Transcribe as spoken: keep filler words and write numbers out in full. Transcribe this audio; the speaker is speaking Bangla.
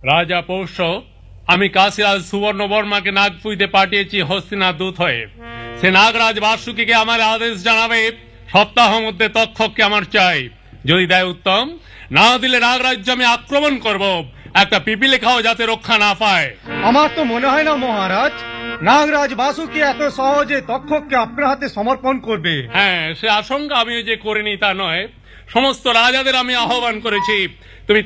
রাজা পৌষ, আমি কাশীরাজ সুবর্ণ বর্মাকে নাগপুরীতে পাঠিয়েছি হস্তিনার দূত হয়ে। সে নাগরাজ বাসুকীকে আমার আদেশ জানাবে সপ্তাহ মধ্যে তক্ষককে আমার চাই। যদি দেয় উত্তম, না দিলে নাগরাজ্য আমি আক্রমণ করব, একটা পিপিলিকাও যাতে রক্ষা না পায়। আমার তো মনে হয় না মহারাজ নাগরাজ বাসুকী এত সহজে তক্ষককে আপনার হাতে সমর্পণ করবে। হ্যাঁ, সে আশঙ্কা আমি যে করিনি তা নয়, সমস্ত রাজাদের আমি আহ্বান করেছি। তুমি